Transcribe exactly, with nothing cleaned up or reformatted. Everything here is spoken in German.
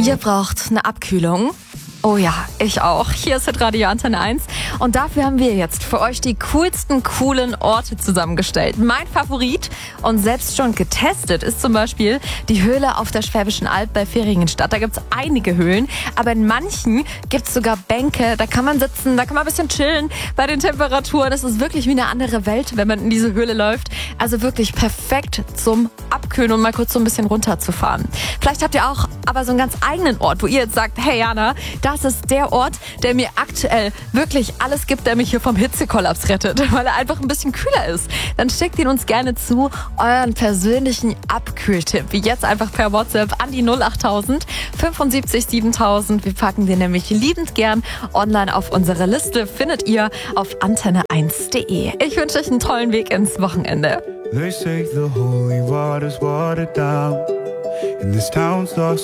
Ihr braucht eine Abkühlung. Oh ja, ich auch. Hier ist Radio Antenne eins und dafür haben wir jetzt für euch die coolsten, coolen Orte zusammengestellt. Mein Favorit und selbst schon getestet ist zum Beispiel die Höhle auf der Schwäbischen Alb bei Fehringenstadt. Da gibt's einige Höhlen, aber in manchen gibt's sogar Bänke, da kann man sitzen, da kann man ein bisschen chillen bei den Temperaturen. Das ist wirklich wie eine andere Welt, wenn man in diese Höhle läuft. Also wirklich perfekt zum Abkühlen und mal kurz so ein bisschen runterzufahren. Vielleicht habt ihr auch aber so einen ganz eigenen Ort, wo ihr jetzt sagt, hey Jana, das ist der Ort, der mir aktuell wirklich alles gibt, der mich hier vom Hitzekollaps rettet, weil er einfach ein bisschen kühler ist. Dann schickt ihn uns gerne zu, euren persönlichen Abkühltipp. Wie jetzt einfach per WhatsApp an die null achttausend fünfundsiebzig siebentausend. Wir packen den nämlich liebend gern online auf unsere Liste. Findet ihr auf antenne eins punkt de. Ich wünsche euch einen tollen Weg ins Wochenende. They say the holy water's watered down, and this town's lost